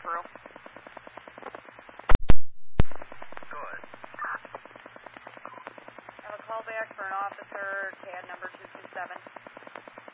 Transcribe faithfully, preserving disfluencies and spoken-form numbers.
through. Good. I have a call back for an officer